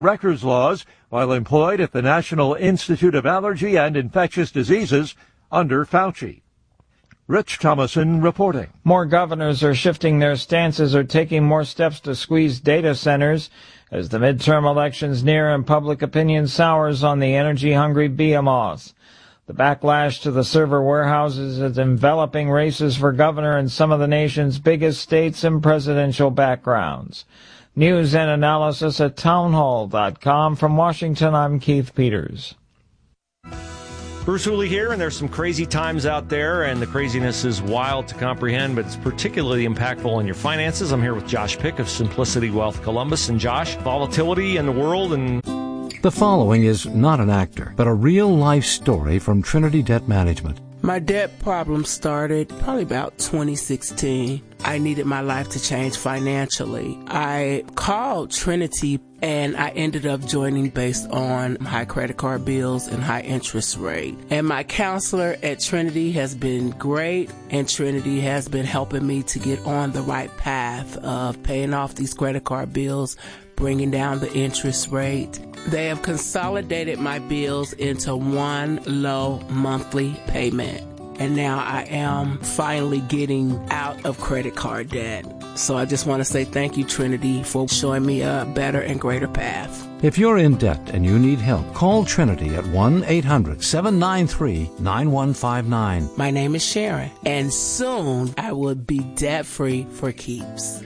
Records laws while employed at the National Institute of Allergy and Infectious Diseases under Fauci. Rich Thomason reporting. More governors are shifting their stances or taking more steps to squeeze data centers as the midterm elections near and public opinion sours on the energy-hungry behemoths. The backlash to the server warehouses is enveloping races for governor in some of the nation's biggest states and presidential backgrounds. News and analysis at townhall.com. From Washington, I'm Keith Peters. Bruce Hooley here, and there's some crazy times out there, and the craziness is wild to comprehend, but it's particularly impactful on your finances. I'm here with Josh Pick of Simplicity Wealth Columbus. And Josh, volatility in the world and... The following is not an actor, but a real-life story from Trinity Debt Management. My debt problem started probably about 2016. I needed my life to change financially. I called Trinity and I ended up joining based on high credit card bills and high interest rate. And my counselor at Trinity has been great, and Trinity has been helping me to get on the right path of paying off these credit card bills, bringing down the interest rate. They have consolidated my bills into one low monthly payment. And now I am finally getting out of credit card debt. So I just want to say thank you, Trinity, for showing me a better and greater path. If you're in debt and you need help, call Trinity at 1-800-793-9159. My name is Sharon, and soon I will be debt-free for keeps.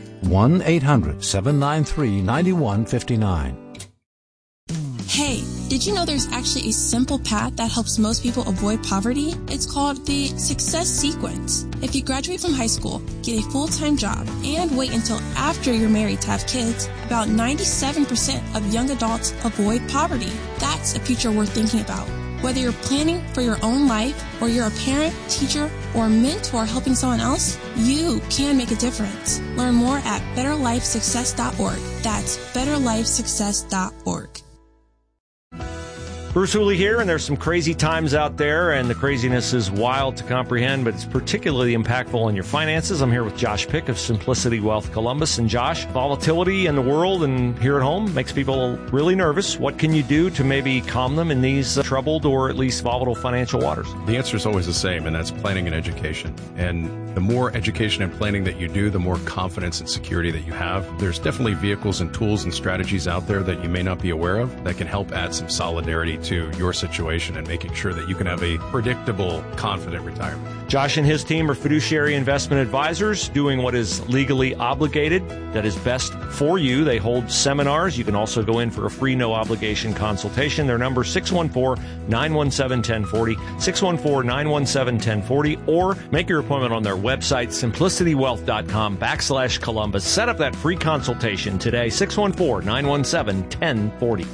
1-800-793-9159. Hey, did you know there's actually a simple path that helps most people avoid poverty? It's called the Success Sequence. If you graduate from high school, get a full-time job, and wait until after you're married to have kids, about 97% of young adults avoid poverty. That's a future worth thinking about. Whether you're planning for your own life, or you're a parent, teacher, or mentor helping someone else, you can make a difference. Learn more at betterlifesuccess.org. That's betterlifesuccess.org. Bruce Hooley here, and there's some crazy times out there, and the craziness is wild to comprehend, but it's particularly impactful on your finances. I'm here with Josh Pick of Simplicity Wealth Columbus. And Josh, volatility in the world and here at home makes people really nervous. What can you do to maybe calm them in these troubled or at least volatile financial waters? The answer is always the same, and that's planning and education. And the more education and planning that you do, the more confidence and security that you have. There's definitely vehicles and tools and strategies out there that you may not be aware of that can help add some solidarity to your situation and making sure that you can have a predictable, confident retirement. Josh and his team are fiduciary investment advisors doing what is legally obligated, that is best for you. They hold seminars. You can also go in for a free, no-obligation consultation. Their number is 614-917-1040, 614-917-1040, or make your appointment on their website, simplicitywealth.com/Columbus. Set up that free consultation today, 614-917-1040.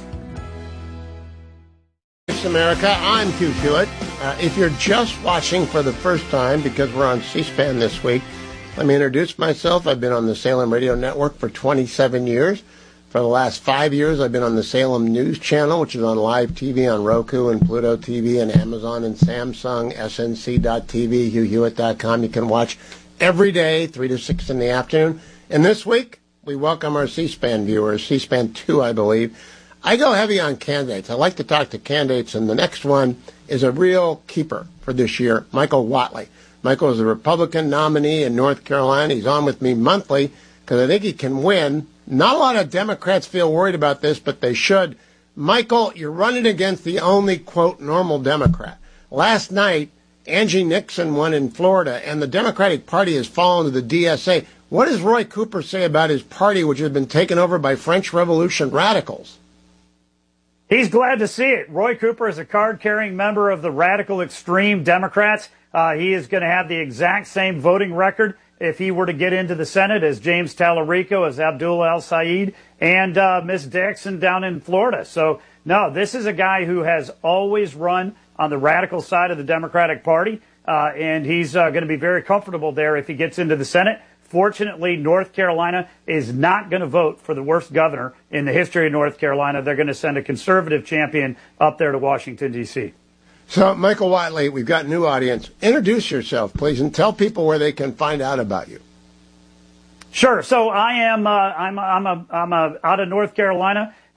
America, I'm Hugh Hewitt. If you're just watching for the first time because we're on C-SPAN this week, let me introduce myself. I've been on the Salem Radio Network for 27 years. For the last 5 years, I've been on the Salem News Channel, which is on live TV on Roku and Pluto TV and Amazon and Samsung, snc.tv, hughhewitt.com. You can watch every day, 3 to 6 in the afternoon. And this week, we welcome our C-SPAN viewers, C-SPAN 2, I believe. I go heavy on candidates. I like to talk to candidates, and the next one is a real keeper for this year, Michael Whatley. Michael is a Republican nominee in North Carolina. He's on with me monthly because I think he can win. Not a lot of Democrats feel worried about this, but they should. Michael, you're running against the only, quote, normal Democrat. Last night, Angie Nixon won in Florida, and the Democratic Party has fallen to the DSA. What does Roy Cooper say about his party, which has been taken over by French Revolution radicals? He's glad to see it. Roy Cooper is a card-carrying member of the radical extreme Democrats. He is going to have the exact same voting record if he were to get into the Senate as James Tallarico, as Abdullah El-Sayed, and Ms. Dixon down in Florida. So, no, this is a guy who has always run on the radical side of the Democratic Party, and he's going to be very comfortable there if he gets into the Senate. Fortunately, North Carolina is not going to vote for the worst governor in the history of North Carolina. They're going to send a conservative champion up there to Washington, D.C. So, Michael Whatley, we've got a new audience. Introduce yourself, please, and tell people where they can find out about you. Sure. So I am I'm out of North Carolina.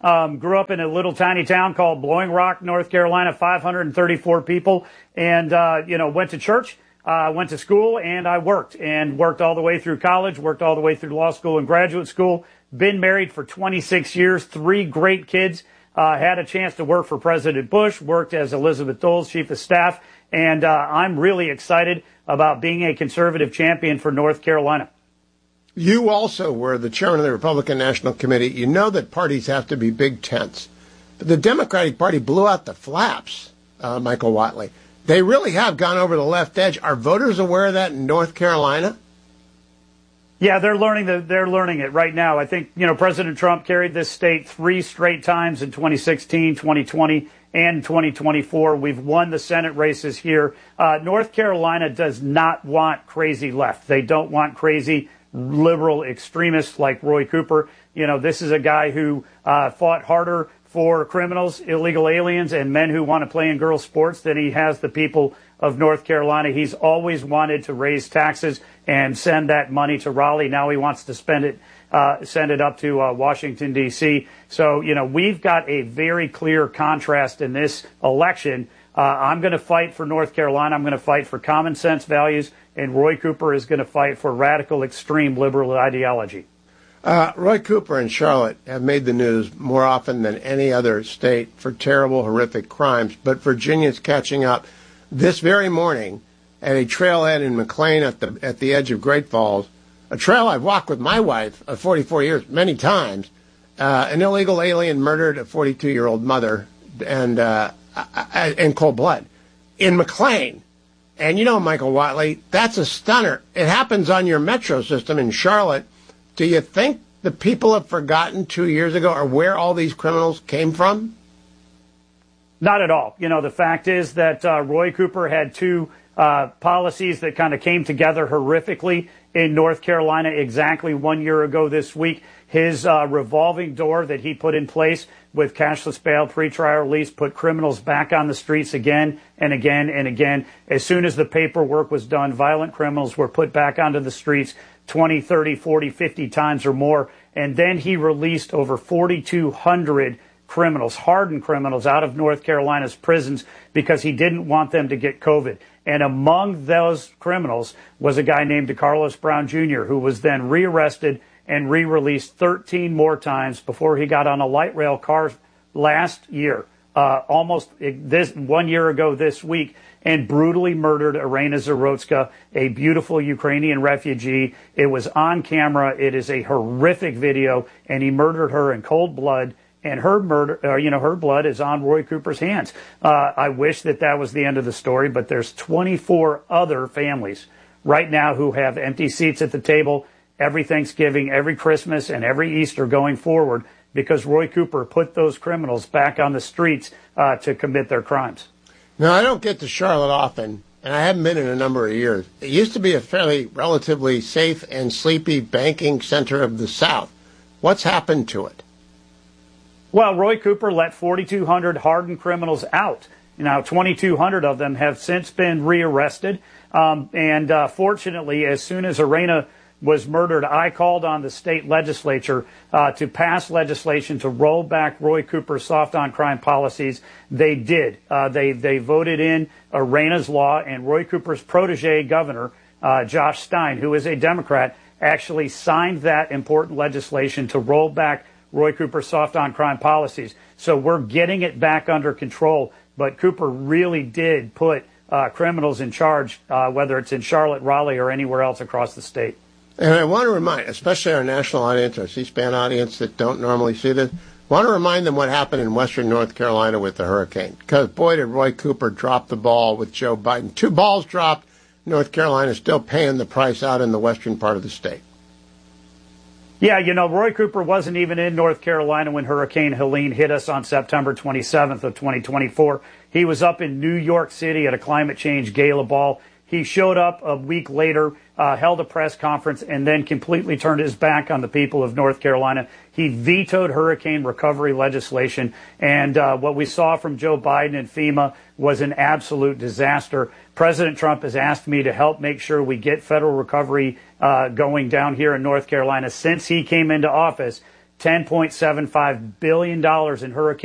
Grew up in a little tiny town called Blowing Rock, North Carolina, 534 people, and, went to church, went to school, and I worked all the way through college, worked all the way through law school and graduate school, been married for 26 years, 3 great kids, had a chance to work for President Bush, worked as Elizabeth Dole's chief of staff, and I'm really excited about being a conservative champion for North Carolina. You also were the chairman of the Republican National Committee. You know that parties have to be big tents. But the Democratic Party blew out the flaps, Michael Whatley. They really have gone over the left edge. Are voters aware of that in North Carolina? Yeah, they're learning it right now. I think, President Trump carried this state 3 straight times in 2016, 2020, and 2024. We've won the Senate races here. North Carolina does not want crazy left. They don't want crazy liberal extremists like Roy Cooper. This is a guy who fought harder for criminals, illegal aliens, and men who want to play in girls' sports than he has the people of North Carolina. He's always wanted to raise taxes and send that money to Raleigh. Now he wants to send it up to Washington, D.C. So, we've got a very clear contrast in this election. I'm going to fight for North Carolina. I'm going to fight for common sense values, and Roy Cooper is going to fight for radical, extreme liberal ideology. Roy Cooper and Charlotte have made the news more often than any other state for terrible, horrific crimes, but Virginia's catching up. This very morning, at a trailhead in McLean at the edge of Great Falls, a trail I've walked with my wife of 44 years many times, an illegal alien murdered a 42-year-old mother and in cold blood in McLean. And Michael Whatley, that's a stunner. It happens on your metro system in Charlotte. Do you think the people have forgotten 2 years ago or where all these criminals came from? Not at all. The fact is that Roy Cooper had 2 policies that kind of came together horrifically in North Carolina exactly 1 year ago this week. His revolving door that he put in place with cashless bail, pretrial release, put criminals back on the streets again and again and again. As soon as the paperwork was done, violent criminals were put back onto the streets 20, 30, 40, 50 times or more. And then he released over 4,200 criminals, hardened criminals, out of North Carolina's prisons because he didn't want them to get COVID. And among those criminals was a guy named DeCarlos Brown Jr., who was then rearrested and re-released 13 more times before he got on a light rail car last year, almost this 1 year ago this week, and brutally murdered Irina Zarotska, a beautiful Ukrainian refugee. It was on camera. It is a horrific video, and he murdered her in cold blood. And her murder, her blood is on Roy Cooper's hands. I wish that was the end of the story, but there's 24 other families right now who have empty seats at the table every Thanksgiving, every Christmas, and every Easter going forward because Roy Cooper put those criminals back on the streets to commit their crimes. Now, I don't get to Charlotte often, and I haven't been in a number of years. It used to be a fairly relatively safe and sleepy banking center of the South. What's happened to it? Well, Roy Cooper let 4,200 hardened criminals out. Now, 2,200 of them have since been rearrested. Fortunately, as soon as Irina was murdered, I called on the state legislature to pass legislation to roll back Roy Cooper's soft on crime policies. They did. They voted in Irina's law, and Roy Cooper's protege governor, Josh Stein, who is a Democrat, actually signed that important legislation to roll back Roy Cooper's soft on crime policies. So we're getting it back under control. But Cooper really did put criminals in charge, whether it's in Charlotte, Raleigh, or anywhere else across the state. And I want to remind, especially our national audience, our C-SPAN audience that don't normally see this, want to remind them what happened in western North Carolina with the hurricane. Because, boy, did Roy Cooper drop the ball with Joe Biden. 2 balls dropped. North Carolina still paying the price out in the western part of the state. Yeah, Roy Cooper wasn't even in North Carolina when Hurricane Helene hit us on September 27th of 2024. He was up in New York City at a climate change gala ball. He showed up a week later, held a press conference, and then completely turned his back on the people of North Carolina. He vetoed hurricane recovery legislation, and what we saw from Joe Biden and FEMA was an absolute disaster. President Trump has asked me to help make sure we get federal recovery going down here in North Carolina. Since he came into office, $10.75 billion in hurricane